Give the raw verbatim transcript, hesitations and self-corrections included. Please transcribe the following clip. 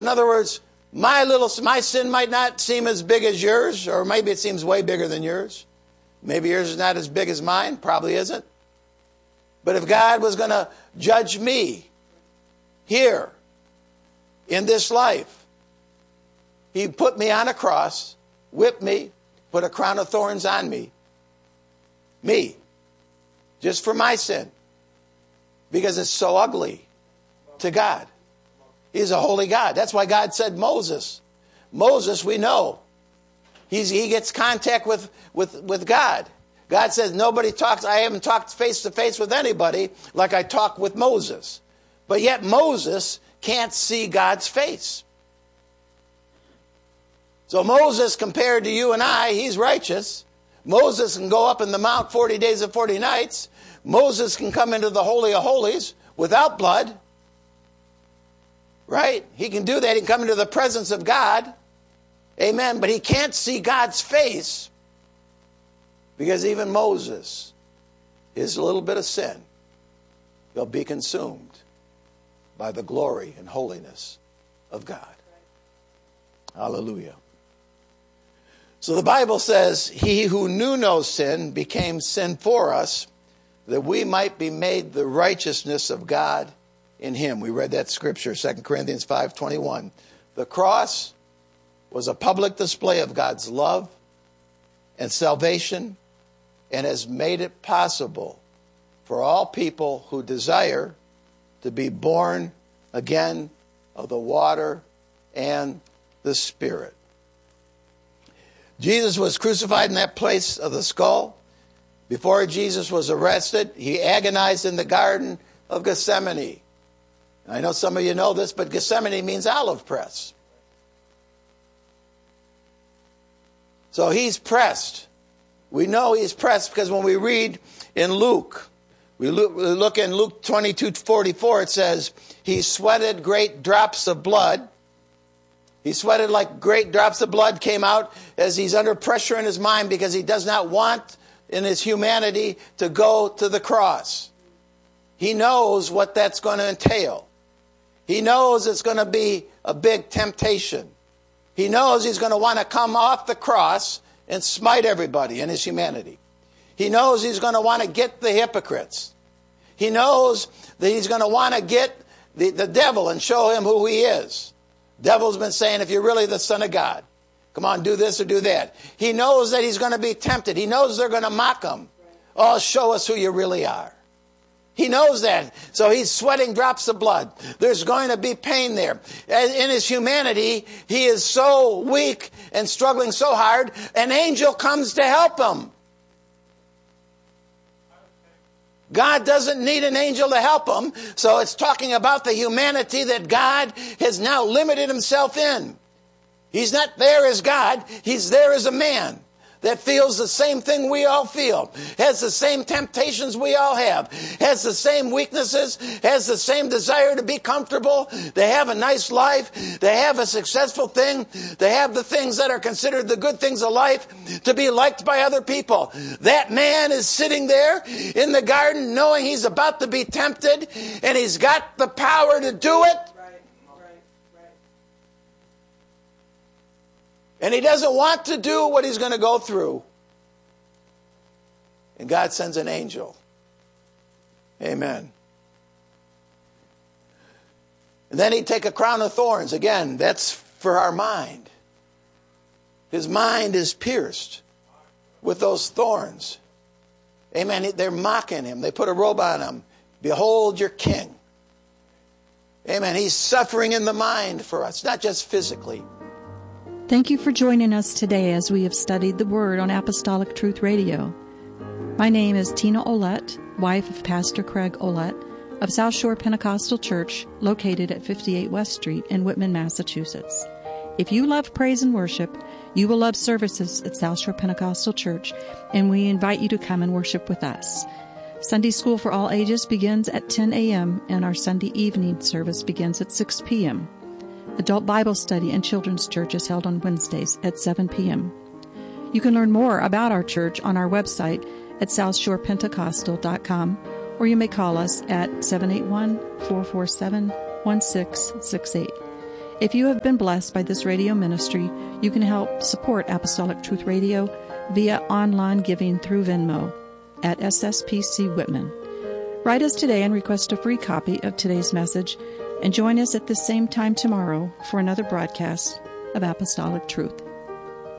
In other words, my little, my sin might not seem as big as yours, or maybe it seems way bigger than yours. Maybe yours is not as big as mine, probably isn't. But if God was going to judge me here in this life, he put me on a cross, whipped me, put a crown of thorns on me. Me. Just for my sin. Because it's so ugly to God. He's a holy God. That's why God said Moses. Moses, we know. He's, he gets contact with, with, with God. God says, nobody talks, I haven't talked face to face with anybody like I talk with Moses. But yet Moses can't see God's face. So Moses, compared to you and I, he's righteous. Moses can go up in the mount forty days and forty nights. Moses can come into the Holy of Holies without blood. Right? He can do that. He can come into the presence of God. Amen. But he can't see God's face because even Moses, his little bit of sin, will be consumed by the glory and holiness of God. Hallelujah. So the Bible says, he who knew no sin became sin for us, that we might be made the righteousness of God in him. We read that scripture, Second Corinthians five twenty-one. The cross was a public display of God's love and salvation, and has made it possible for all people who desire to be born again of the water and the Spirit. Jesus was crucified in that place of the skull. Before Jesus was arrested, he agonized in the Garden of Gethsemane. I know some of you know this, but Gethsemane means olive press. So he's pressed. We know he's pressed because when we read in Luke, we look in Luke twenty-two forty-four, it says, he sweated great drops of blood. He sweated like great drops of blood came out as he's under pressure in his mind because he does not want in his humanity to go to the cross. He knows what that's going to entail. He knows it's going to be a big temptation. He knows he's going to want to come off the cross and smite everybody in his humanity. He knows he's going to want to get the hypocrites. He knows that he's going to want to get the, the devil and show him who he is. Devil's been saying, if you're really the Son of God, come on, do this or do that. He knows that he's going to be tempted. He knows they're going to mock him. Oh, show us who you really are. He knows that. So he's sweating drops of blood. There's going to be pain there. In his humanity, he is so weak and struggling so hard, an angel comes to help him. God doesn't need an angel to help him. So it's talking about the humanity that God has now limited himself in. He's not there as God. He's there as a man that feels the same thing we all feel, has the same temptations we all have, has the same weaknesses, has the same desire to be comfortable, to have a nice life, to have a successful thing, to have the things that are considered the good things of life, to be liked by other people. That man is sitting there in the garden knowing he's about to be tempted, and he's got the power to do it. And he doesn't want to do what he's going to go through. And God sends an angel. Amen. And then he'd take a crown of thorns. Again, that's for our mind. His mind is pierced with those thorns. Amen. They're mocking him. They put a robe on him. Behold your king. Amen. He's suffering in the mind for us, not just physically. Thank you for joining us today as we have studied the Word on Apostolic Truth Radio. My name is Tina Olette, wife of Pastor Craig Olette of South Shore Pentecostal Church, located at fifty-eight West Street in Whitman, Massachusetts. If you love praise and worship, you will love services at South Shore Pentecostal Church, and we invite you to come and worship with us. Sunday School for all ages begins at ten a.m., and our Sunday evening service begins at six p.m. Adult Bible Study and Children's Church is held on Wednesdays at seven p.m. You can learn more about our church on our website at south shore pentecostal dot com, or you may call us at seven eight one, four four seven, one six six eight. If you have been blessed by this radio ministry, you can help support Apostolic Truth Radio via online giving through Venmo at S S P C Whitman. Write us today and request a free copy of today's message, and join us at the same time tomorrow for another broadcast of Apostolic Truth.